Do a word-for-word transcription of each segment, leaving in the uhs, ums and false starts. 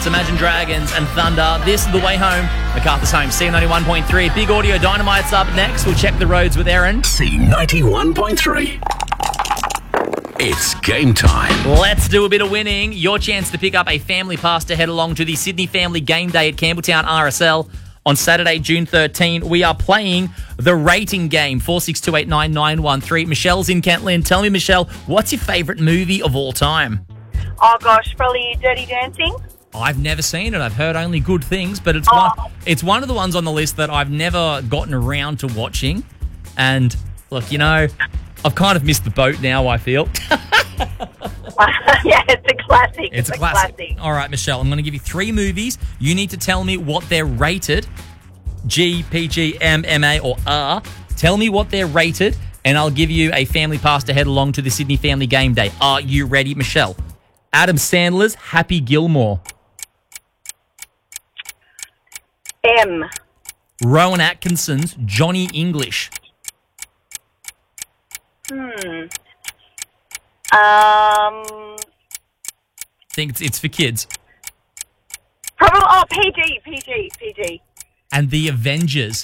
Imagine Dragons and Thunder. This is the way home. MacArthur's home. C ninety-one point three. Big Audio Dynamite's up next. We'll check the roads with Aaron. C ninety-one point three. It's game time. Let's do a bit of winning. Your chance to pick up a family pass to head along to the Sydney Family Game Day at Campbelltown R S L on Saturday, June thirteenth. We are playing the rating game, four six two eight nine nine one three. Michelle's in Kentland. Tell me, Michelle, what's your favourite movie of all time? Oh, gosh, probably Dirty Dancing. I've never seen it. I've heard only good things, but it's Oh. one, it's one of the ones on the list that I've never gotten around to watching. And look, you know, I've kind of missed the boat now, I feel. Yeah, it's a classic. It's a classic. All right, Michelle, I'm going to give you three movies. You need to tell me what they're rated. G, P G, M, M A, or R. Tell me what they're rated, and I'll give you a family pass to head along to the Sydney Family Game Day. Are you ready, Michelle? Adam Sandler's Happy Gilmore. M. Rowan Atkinson's Johnny English. Hmm. Um. Think it's, it's for kids. Probably. Oh, P G, P G, P G. And The Avengers.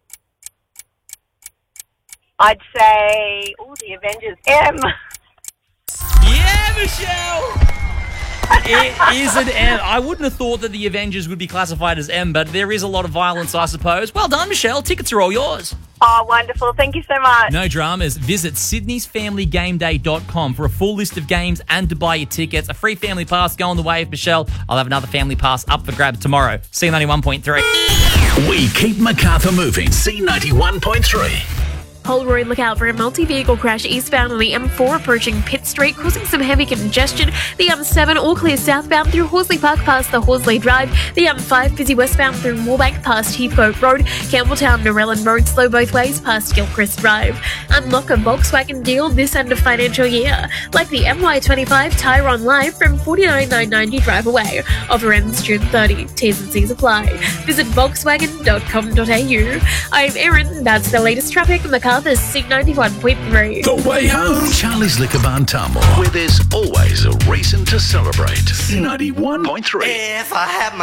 I'd say. Oh, The Avengers. M. Yeah, Michelle! It is an M. I wouldn't have thought that The Avengers would be classified as M, but there is a lot of violence, I suppose. Well done, Michelle. Tickets are all yours. Oh, wonderful. Thank you so much. No dramas. Visit sydneys family game day dot com for a full list of games and to buy your tickets. A free family pass going the way of Michelle. I'll have another family pass up for grabs tomorrow. C ninety-one point three. We keep MacArthur moving. C ninety-one point three. Whole road, look out for a multi-vehicle crash eastbound on the M four approaching Pitt Street, causing some heavy congestion. The M seven all clear southbound through Horsley Park past the Horsley Drive. The M five busy westbound through Moorebank past Heathcote Road. Campbelltown Narellan Road slow both ways past Gilchrist Drive. Unlock a Volkswagen deal this end of financial year, like the M Y twenty-five Tyron Live from forty-nine thousand nine hundred ninety drive away. Offer ends June thirtieth. T's and C's apply. Visit volkswagen dot com dot a u. I'm Erin. That's the latest traffic. MacArthur's C ninety-one point three. The way home. Charlie's Liquor Barn Tamworth, where there's always a reason to celebrate. C ninety-one point three. If I had my